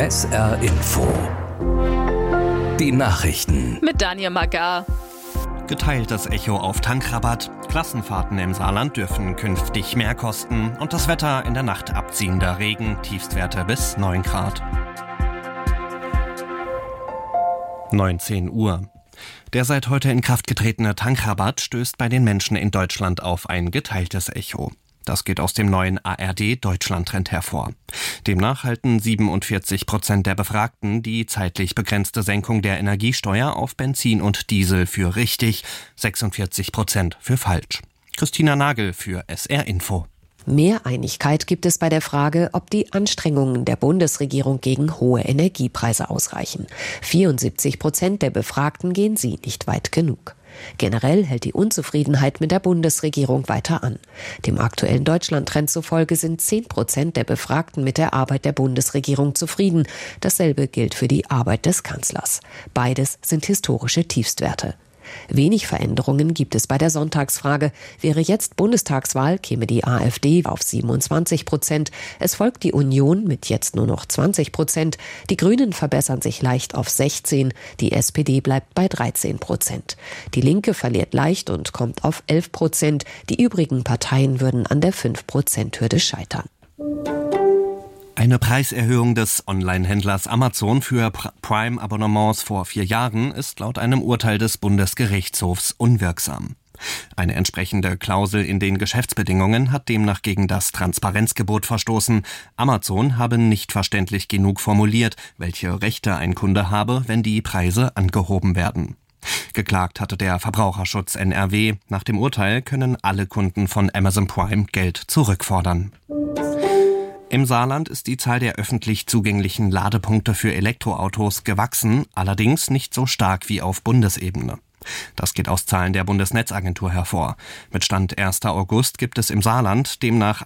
SR Info. Die Nachrichten. Mit Daniel Magar. Geteiltes Echo auf Tankrabatt. Klassenfahrten im Saarland dürfen künftig mehr kosten. Und das Wetter: in der Nacht abziehender Regen, Tiefstwerte bis 9 Grad. 19 Uhr. Der seit heute in Kraft getretene Tankrabatt stößt bei den Menschen in Deutschland auf ein geteiltes Echo. Das geht aus dem neuen ARD-Deutschland-Trend hervor. Demnach halten 47% der Befragten die zeitlich begrenzte Senkung der Energiesteuer auf Benzin und Diesel für richtig, 46% für falsch. Christina Nagel für SR Info. Mehr Einigkeit gibt es bei der Frage, ob die Anstrengungen der Bundesregierung gegen hohe Energiepreise ausreichen. 74% der Befragten gehen sie nicht weit genug. Generell hält die Unzufriedenheit mit der Bundesregierung weiter an. Dem aktuellen Deutschland-Trend zufolge sind 10% der Befragten mit der Arbeit der Bundesregierung zufrieden. Dasselbe gilt für die Arbeit des Kanzlers. Beides sind historische Tiefstwerte. Wenig Veränderungen gibt es bei der Sonntagsfrage. Wäre jetzt Bundestagswahl, käme die AfD auf 27%. Es folgt die Union mit jetzt nur noch 20%. Die Grünen verbessern sich leicht auf 16%. Die SPD bleibt bei 13%. Die Linke verliert leicht und kommt auf 11%. Die übrigen Parteien würden an der 5%-Hürde scheitern. Eine Preiserhöhung des Online-Händlers Amazon für Prime-Abonnements vor 4 Jahren ist laut einem Urteil des Bundesgerichtshofs unwirksam. Eine entsprechende Klausel in den Geschäftsbedingungen hat demnach gegen das Transparenzgebot verstoßen. Amazon habe nicht verständlich genug formuliert, welche Rechte ein Kunde habe, wenn die Preise angehoben werden. Geklagt hatte der Verbraucherschutz NRW. Nach dem Urteil können alle Kunden von Amazon Prime Geld zurückfordern. Im Saarland ist die Zahl der öffentlich zugänglichen Ladepunkte für Elektroautos gewachsen, allerdings nicht so stark wie auf Bundesebene. Das geht aus Zahlen der Bundesnetzagentur hervor. Mit Stand 1. August gibt es im Saarland demnach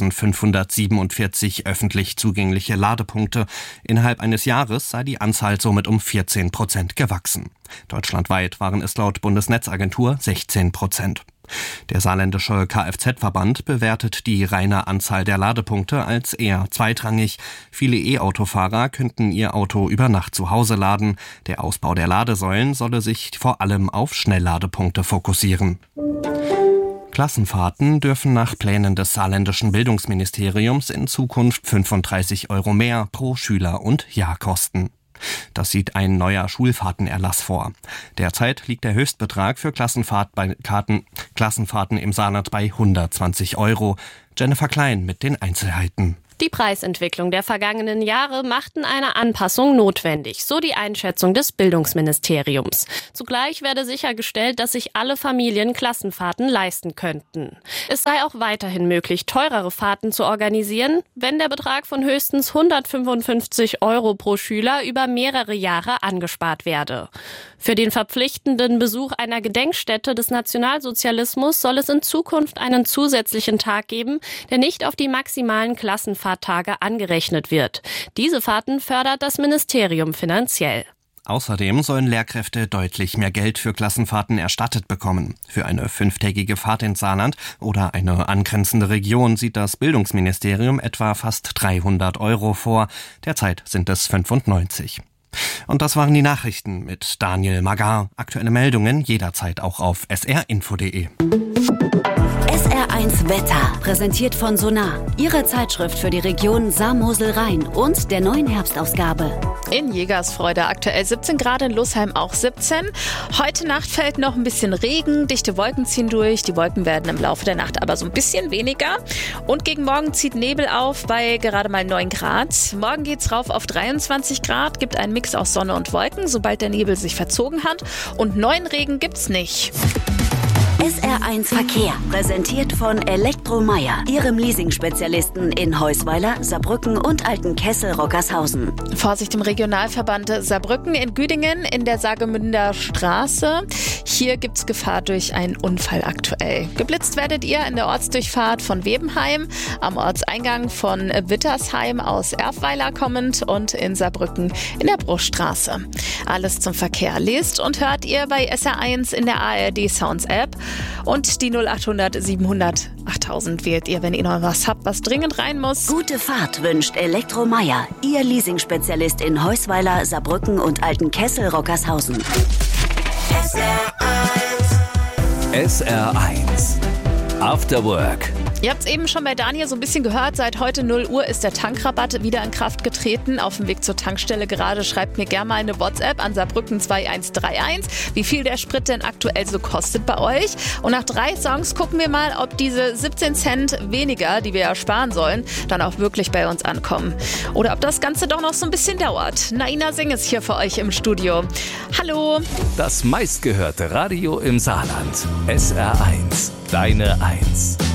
1547 öffentlich zugängliche Ladepunkte. Innerhalb eines Jahres sei die Anzahl somit um 14% gewachsen. Deutschlandweit waren es laut Bundesnetzagentur 16%. Der saarländische Kfz-Verband bewertet die reine Anzahl der Ladepunkte als eher zweitrangig. Viele E-Autofahrer könnten ihr Auto über Nacht zu Hause laden. Der Ausbau der Ladesäulen solle sich vor allem auf Schnellladepunkte fokussieren. Klassenfahrten dürfen nach Plänen des saarländischen Bildungsministeriums in Zukunft 35 € mehr pro Schüler und Jahr kosten. Das sieht ein neuer Schulfahrtenerlass vor. Derzeit liegt der Höchstbetrag für Klassenfahrten im Saarland bei 120 €. Jennifer Klein mit den Einzelheiten. Die Preisentwicklung der vergangenen Jahre machten eine Anpassung notwendig, so die Einschätzung des Bildungsministeriums. Zugleich werde sichergestellt, dass sich alle Familien Klassenfahrten leisten könnten. Es sei auch weiterhin möglich, teurere Fahrten zu organisieren, wenn der Betrag von höchstens 155 € pro Schüler über mehrere Jahre angespart werde. Für den verpflichtenden Besuch einer Gedenkstätte des Nationalsozialismus soll es in Zukunft einen zusätzlichen Tag geben, der nicht auf die maximalen Klassenfahrtage angerechnet wird. Diese Fahrten fördert das Ministerium finanziell. Außerdem sollen Lehrkräfte deutlich mehr Geld für Klassenfahrten erstattet bekommen. Für eine 5-tägige Fahrt ins Saarland oder eine angrenzende Region sieht das Bildungsministerium etwa fast 300 € vor. Derzeit sind es 95. Und das waren die Nachrichten mit Daniel Magar. Aktuelle Meldungen jederzeit auch auf srinfo.de. SR1 Wetter, präsentiert von Sonar, Ihre Zeitschrift für die Region Saar-Mosel-Rhein und der neuen Herbstausgabe. In Jägersfreude aktuell 17 Grad, in Lußheim auch 17. Heute Nacht fällt noch ein bisschen Regen, dichte Wolken ziehen durch. Die Wolken werden im Laufe der Nacht aber so ein bisschen weniger. Und gegen Morgen zieht Nebel auf bei gerade mal 9 Grad. Morgen geht's rauf auf 23 Grad, gibt einen Mix aus Sonne und Wolken, sobald der Nebel sich verzogen hat. Und neuen Regen gibt's nicht. SR1 Verkehr, präsentiert von Elektromeier, Ihrem Leasing-Spezialisten in Heusweiler, Saarbrücken und Altenkessel-Rockershausen. Vorsicht im Regionalverband Saarbrücken in Güdingen in der Saargemünder Straße. Hier gibt's Gefahr durch einen Unfall aktuell. Geblitzt werdet ihr in der Ortsdurchfahrt von Webenheim, am Ortseingang von Wittersheim aus Erfweiler kommend und in Saarbrücken in der Bruchstraße. Alles zum Verkehr lest und hört ihr bei SR1 in der ARD Sounds App Und die 0800 700 8000 wählt ihr, wenn ihr noch was habt, was dringend rein muss. Gute Fahrt wünscht Elektromeier, Ihr Leasingspezialist in Heusweiler, Saarbrücken und Altenkessel-Rockershausen. SR1 After Work. Ihr habt es eben schon bei Daniel so ein bisschen gehört. Seit heute 0 Uhr ist der Tankrabatt wieder in Kraft getreten. Auf dem Weg zur Tankstelle gerade schreibt mir gerne mal eine WhatsApp an Saarbrücken 2131, wie viel der Sprit denn aktuell so kostet bei euch. Und nach 3 Songs gucken wir mal, ob diese 17 Cent weniger, die wir ja sparen sollen, dann auch wirklich bei uns ankommen. Oder ob das Ganze doch noch so ein bisschen dauert. Naina Singh ist hier für euch im Studio. Hallo. Das meistgehörte Radio im Saarland. SR1, deine 1.